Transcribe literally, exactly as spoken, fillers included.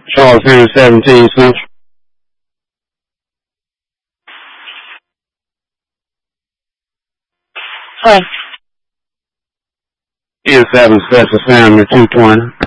Charles Henry seventeen Central. Hi. N seven Special Family two twenty.